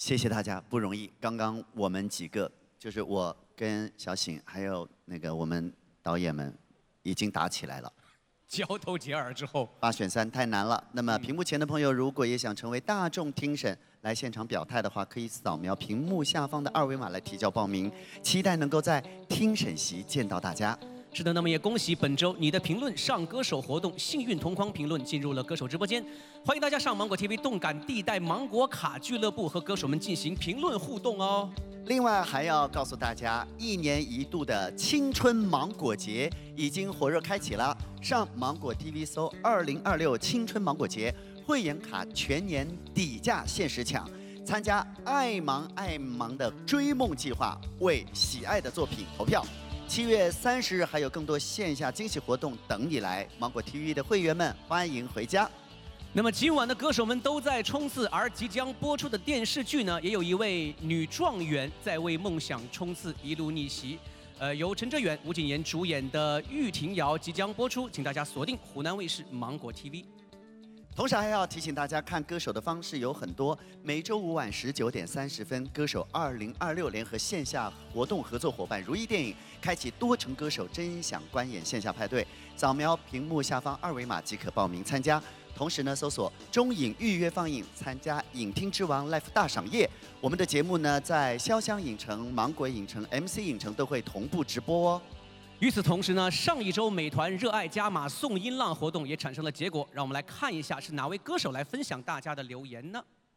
谢谢大家，不容易。刚刚我们几个，就是我跟小醒，还有那个我们导演们，已经打起来了。 交头接耳之后 ，8选3太难了。那么屏幕前的朋友，如果也想成为大众听审来现场表态的话，可以扫描屏幕下方的2维码来提交报名。期待能够在听审席见到大家。 是的，那么也恭喜本周你的评论上歌手活动幸运同框评论进入了歌手直播间，欢迎大家上芒果 TV 动感地带芒果卡俱乐部和歌手们进行评论互动哦。 另外还要告诉大家，1年1度的青春芒果节已经火热开启了，上芒果 TV 搜2026青春芒果节会员卡全年底价限时抢，参加爱芒的追梦计划，为喜爱的作品投票。 7月30日还有更多线下惊喜活动等你来，芒果 TV 的会员们欢迎回家。 那么今晚的歌手们都在冲刺，而即将播出的电视剧呢，也有一位女状元在为梦想冲刺，一路逆袭。由陈哲远、吴谨言主演的《玉婷瑶》即将播出，请大家锁定湖南卫视芒果 TV。 同时还要提醒大家，看歌手的方式有很多。每周5晚19点30分，歌手2026联合线下活动合作伙伴如意电影，开启多成歌手真想观演线下派对。扫描屏幕下方2维码即可报名参加。同时呢，搜索中影预约放映，参加影厅之王 Live 大赏夜。我们的节目呢，在潇湘影城、芒果影城、MC 影城都会同步直播哦。 与此同时呢，上一周美团热爱加码送音浪活动也产生了结果，让我们来看一下是哪位歌手来分享大家的留言呢？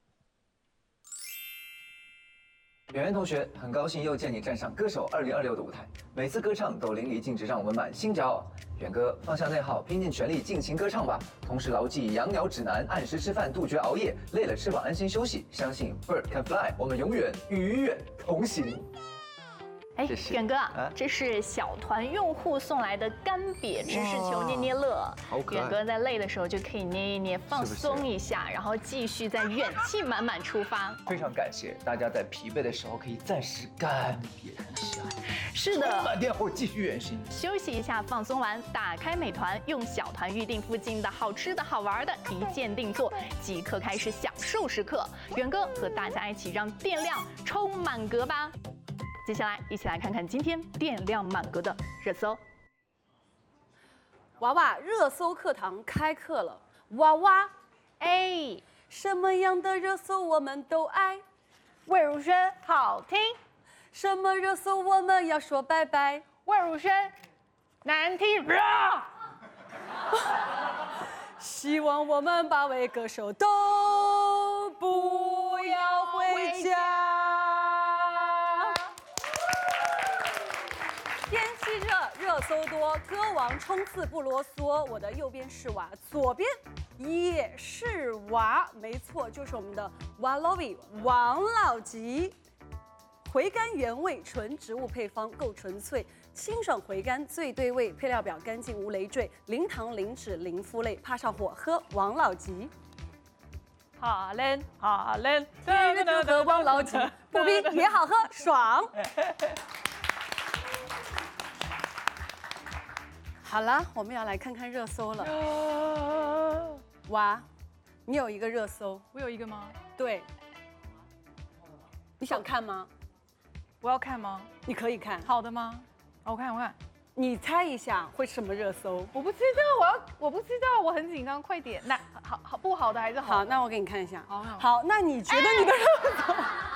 圆圆同学，很高兴又见你站上歌手2026的舞台，每次歌唱都淋漓尽致，让我们满心骄傲。远哥，放下内耗，拼尽全力尽情歌唱吧，同时牢记养鸟指南，按时吃饭，杜绝熬夜，累了吃饱安心休息，相信 Bird can fly， 我们永远与远同行。 哎，远哥，这是小团用户送来的干瘪知识球捏捏乐。远哥在累的时候就可以捏一捏，放松一下，然后继续在元气满满出发。 非常感谢大家在疲惫的时候可以暂时干瘪一下。 是的， 满电后继续远行。 休息一下，放松完，打开美团，用小团预定附近的好吃的好玩的，一键定做，即刻开始享受时刻。远哥和大家一起让电量充满格吧。 接下来，一起来看看今天电量满格的热搜。 娃娃热搜课堂开课了，娃娃，哎，什么样的热搜我们都爱？ 魏如萱好听， 什么热搜我们要说拜拜？ 魏如萱难听。 希望我们8位歌手都不要回家。 天气热，热搜多，歌王冲刺不啰嗦。我的右边是娃，左边也是娃，没错，就是我们的娃 Lovey 王老吉。回甘原味，纯植物配方，够纯粹，清爽回甘，最对味，配料表干净无累赘，零糖零脂零麸类，怕上火喝王老吉。 哈len哈len 天热就喝王老吉，不冰也好喝，爽。好了，我们要来看看热搜了。娃，你有一个热搜， 我有一个吗？ 对。你想看吗？ 我要看吗？ 你可以看。 好的吗？好，我看，我看。 你猜一下会什么热搜？ 我不知道，我不知道，我很紧张，快点。那好不好的还是好的？ 好，那我给你看一下。 好， 好，那你觉得你的热搜？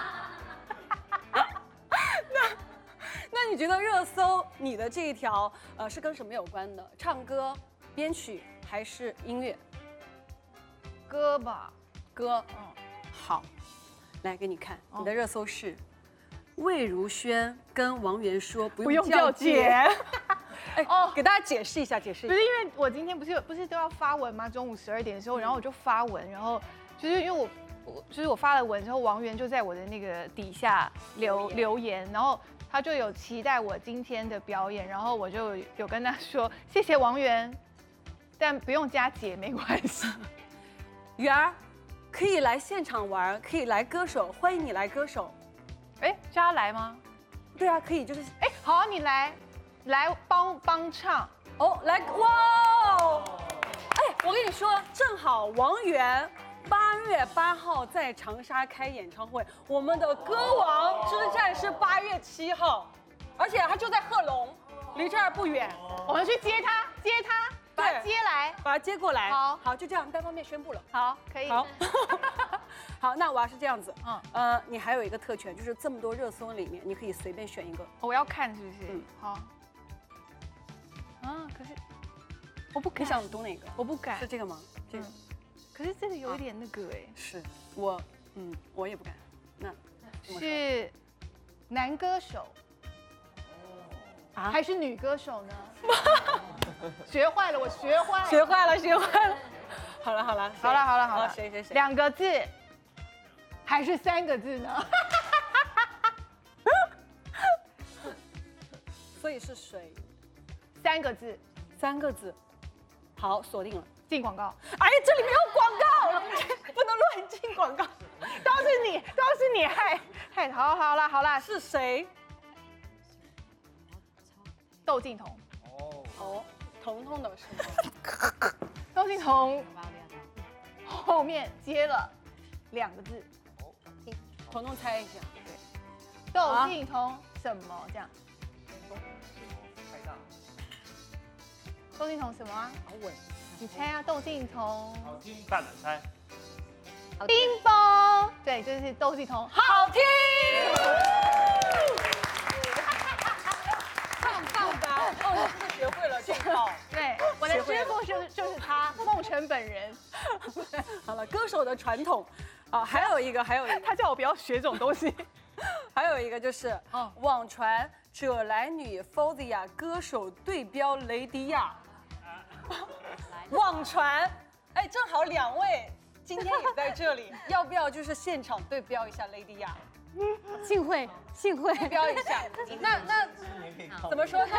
那你觉得热搜你的这一条是跟什么有关的？唱歌、编曲还是音乐？ 歌吧， 歌。好，来给你看，你的热搜是魏如萱跟王源说不用叫姐。哎，给大家解释一下，解释一下。 不是因为我今天不是都要发文吗？中午12点的时候，然后我就发文，然后就是因为我发了文之后，王源就在我的那个底下留言，然后。他就有期待我今天的表演，然后我就有跟他说谢谢王源，但不用加姐没关系。 源儿可以来现场玩，可以来歌手，欢迎你来歌手。 哎，叫他来吗？ 对啊，可以，就是哎，好啊，你来帮唱哦，来哇哦！哎，我跟你说，正好王源 8月8号在长沙开演唱会，我们的歌王之战是8月7号，而且他就在贺龙，离这儿不远。 我们去接他，把他接来。 把他接过来。 好， 就这样单方面宣布了。 好，可以。 好，好，那娃是这样子，你还有一个特权，就是这么多热搜里面，你可以随便选一个。 我要看是不是？好。可是我不敢。 你想读哪个？ 我不敢。 是这个吗？这个。 可是这个有一点那个哎。 是我也不敢。那是男歌手还是女歌手呢？学坏了，我学坏了。好了， 谁 ？2个字还是3个字呢？ 所以是谁 ？3个字 ，3个字。好，锁定了。 进广告。 哎，这里没有广告，不能乱进广告。 都是你害。好啦， 是谁？ 窦靖童。 彤彤的是吗？ 窦靖童后面接了2个字。 彤彤猜一下。 对。窦靖童什么这样？窦靖童什么啊？ 好稳。 你猜啊，窦靖童。 好听，大胆猜。 叮咚，对，就是窦靖童， 好听。棒吧？你真的学会了这套。 对，我的师傅就是他，孟辰本人。 好了，歌手的传统啊，还有一个， 他叫我不要学这种东西。 还有一个就是网传者来女 Fozia 歌手对标雷迪亚。网传，哎，正好2位今天也在这里，要不要就是现场对标一下雷迪亚？ 幸会对标一下。那怎么说呢？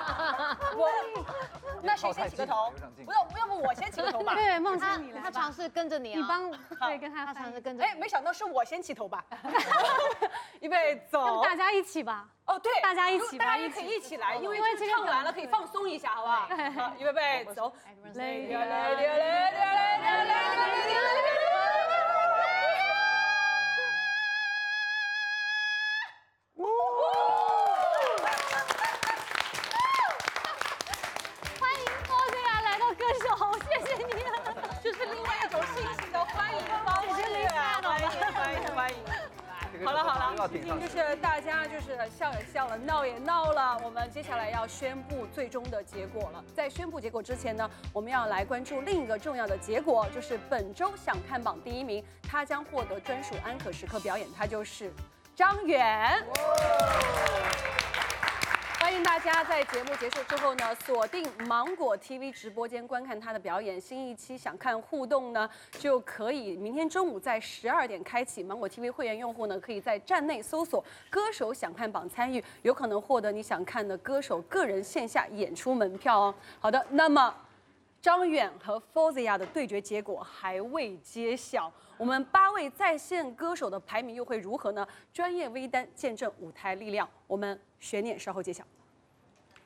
那谁先起个头？不是，要不我先起个头吧？ 对，梦生你来， 他尝试跟着你啊， 你帮对跟他他尝试跟着。 哎，没想到是我先起头吧？预备走。 大家一起吧。 哦，对， 大家一起吧， 大家可以一起来，因为这个唱完了可以放松一下，好不好？好，预备走。就是另外一种新型的欢迎方式，欢迎。好了，今天就是大家就是笑也笑了，闹也闹了，我们接下来要宣布最终的结果了。在宣布结果之前呢，我们要来关注另一个重要的结果，就是本周想看榜第1名，他将获得专属安可时刻表演，他就是张远。欢迎大家在节目结束之后呢，锁定芒果 TV 直播间观看他的表演。新一期想看互动呢，就可以明天中午在12点开启。芒果 TV 会员用户呢，可以在站内搜索“歌手想看榜”参与，有可能获得你想看的歌手个人线下演出门票哦。好的，那么张远和 Fozia 的对决结果还未揭晓，我们8位在线歌手的排名又会如何呢？专业微单见证舞台力量，我们悬念稍后揭晓。